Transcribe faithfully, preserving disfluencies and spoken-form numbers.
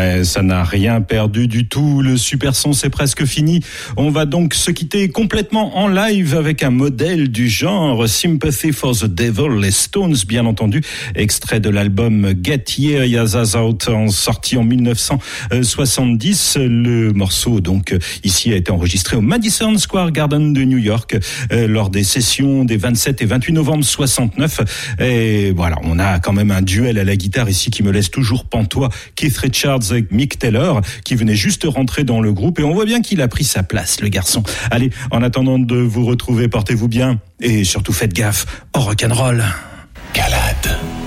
Ouais, ça n'a rien perdu du tout. Le super son, c'est presque fini. On va donc se quitter complètement en live avec un modèle du genre, Sympathy for the Devil, les Stones, bien entendu. Extrait de l'album Get Here, Yaza's Out, sorti en dix-neuf cent soixante-dix. Le morceau, donc, ici a été enregistré au Madison Square Garden de New York, euh, lors des sessions des vingt-sept et vingt-huit novembre soixante-neuf. Et voilà, on a quand même un duel à la guitare ici qui me laisse toujours pantois. Keith Richards et Mick Taylor, qui venait juste rentrer dans le groupe, et on voit bien qu'il a pris sa place, le garçon. Allez, en attendant de vous retrouver, portez-vous bien, et surtout faites gaffe au rock'n'roll. Calade.